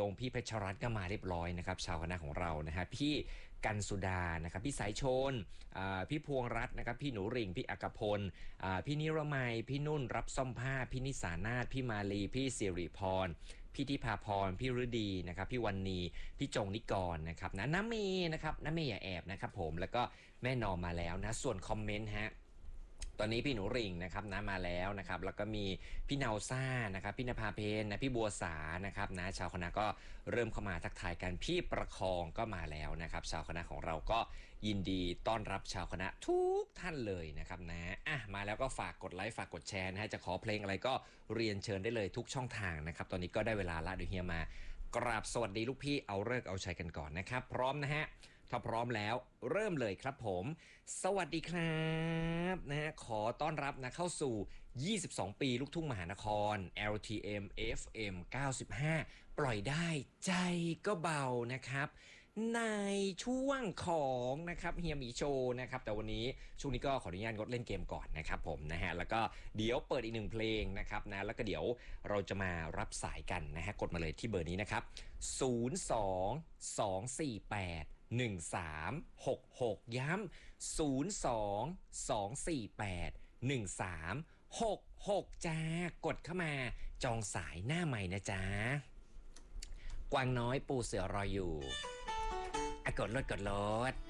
งพี่เพชรรัตน์ก็มาเรียบร้อยนะครับชาวคณะของเรานะฮะพี่กันสุดานะครับพี่สายชนพี่พวงรัตน์นะครับพี่หนูริ่งพี่อักพลพี่นิรมัยพี่นุ่นรับซ่อมผ้าพี่นิสานาถพี่มาลีพี่สิริพรพี่ทิพาพรพี่ฤดีนะครับพี่วันนีพี่จงนิกรนะครับนะน้ำเมย์นะครับน้ำเมย์อย่าแอบนะครับผมแล้วก็แม่นอมมาแล้วนะส่วนคอมเมนต์ฮะตอนนี้พี่หนูริ่งนะครับนะมาแล้วนะครับแล้วก็มีพี่เนาซ่านะครับพี่นภาเพนนะพี่บัวสานะครับนะชาวคณะก็เริ่มเข้ามาทักทายกันพี่ประคองก็มาแล้วนะครับชาวคณะของเราก็ยินดีต้อนรับชาวคณะทุกท่านเลยนะครับนะมาแล้วก็ฝากกดไลค์ฝากกดแชร์นะฮะจะขอเพลงอะไรก็เรียนเชิญได้เลยทุกช่องทางนะครับตอนนี้ก็ได้เวลาละเดี๋ยวเฮียมากราบสวัสดีลูกพี่เอาเลิกเอาชัยกันก่อนนะครับพร้อมนะฮะถ้าพร้อมแล้วเริ่มเลยครับผมสวัสดีครับนะฮะขอต้อนรับนะเข้าสู่22ปีลูกทุ่งมหานคร LTM FM 95ปล่อยได้ใจก็เบานะครับในช่วงของนะครับเฮียหมีโชว์นะครับแต่วันนี้ช่วงนี้ก็ขออนุญาตงดเล่นเกมก่อนนะครับผมนะฮะแล้วก็เดี๋ยวเปิดอีกหนึ่งเพลงนะครับนะแล้วก็เดี๋ยวเราจะมารับสายกันนะฮะกดมาเลยที่เบอร์นี้นะครับ02248 1366ย้ำ02248 1366จ้ากดเข้ามาจองสายหน้าใหม่นะจ๊ะกวางน้อยปูเสือรออยู่กดรถ